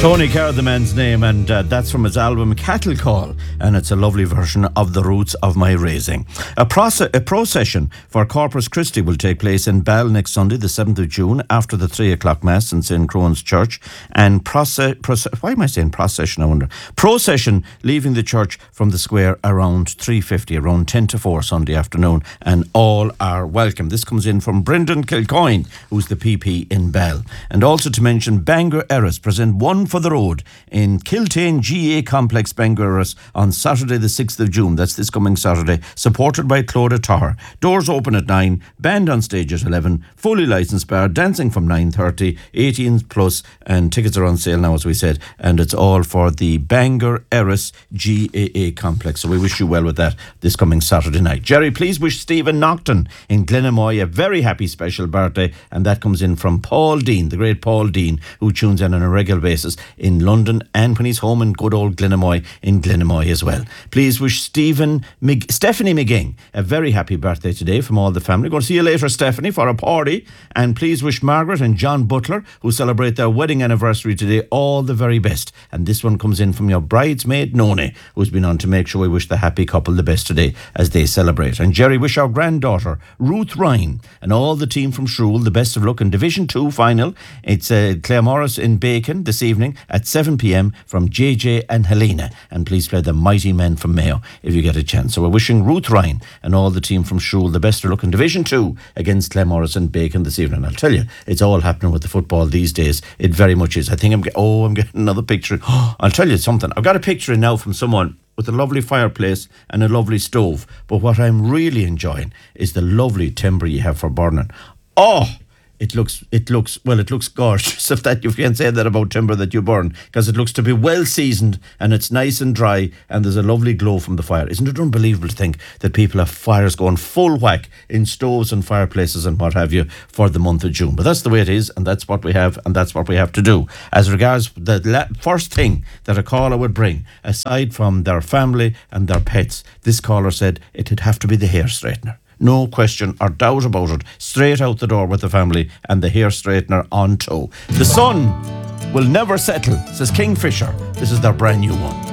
Tony Carr, the man's name, and that's from his album Cattle Call, and it's a lovely version of The Roots of My Raising. A procession for Corpus Christi will take place in Ball next Sunday, the 7th of June, after the 3 o'clock Mass in St. Crone's Church, and procession leaving the church from the square around 3:50, around 10 to 4 Sunday afternoon, and all are welcome. This comes in from Brendan Kilcoyne, who's the PP in Ball. And also to mention, Bangor Erris present One for the Road in Kiltane GA Complex, Bangor Erris, on Saturday the 6th of June. That's this coming Saturday, supported by Clodagh Tower. Doors open at 9, band on stage at 11, fully licensed bar, dancing from 9:30, 18 plus, and tickets are on sale now, as we said, and it's all for the Bangor Erris GAA Complex. So we wish you well with that this coming Saturday night. Jerry, please wish Stephen Nocton in Glenamoy a very happy special birthday, and that comes in from Paul Dean, the great Paul Dean, who tunes in on a regular basis in London, and when he's home in good old Glenamoy, in Glenamoy as well. Please wish Stephanie McGing a very happy birthday today from all the family. Going to see you later, Stephanie, for a party. And please wish Margaret and John Butler, who celebrate their wedding anniversary today, all the very best. And this one comes in from your bridesmaid Noni, who's been on to make sure we wish the happy couple the best today as they celebrate. And Jerry, wish our granddaughter Ruth Ryan and all the team from Shrule the best of luck in Division 2 final. It's Claremorris in Bacon this evening at 7 p.m. from JJ and Helena. And please play the Mighty Men from Mayo if you get a chance. So we're wishing Ruth Ryan and all the team from Shrule the best of luck in Division 2 against Claremorris and Bacon this evening. I'll tell you, it's all happening with the football these days. It very much is. I think I'm getting another picture. I'll tell you something. I've got a picture in now from someone with a lovely fireplace and a lovely stove. But what I'm really enjoying is the lovely timber you have for burning. Oh, it looks gorgeous. If that, you can say that about timber that you burn, because it looks to be well seasoned and it's nice and dry and there's a lovely glow from the fire. Isn't it unbelievable to think that people have fires going full whack in stoves and fireplaces and what have you for the month of June? But that's the way it is, and that's what we have, and that's what we have to do. As regards the first thing that a caller would bring, aside from their family and their pets, this caller said it'd have to be the hair straightener. No question or doubt about it. Straight out the door with the family and the hair straightener on tow. The sun will never settle, says Kingfisher. This is their brand new one.